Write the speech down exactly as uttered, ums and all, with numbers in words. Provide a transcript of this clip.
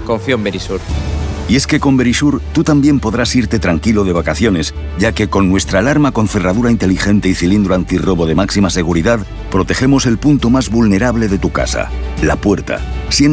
confío en Verisur. Y es que con Verisur tú también podrás irte tranquilo de vacaciones, ya que con nuestra alarma con cerradura inteligente y cilindro antirrobo de máxima seguridad, protegemos el punto más vulnerable de tu casa, la puerta, siendo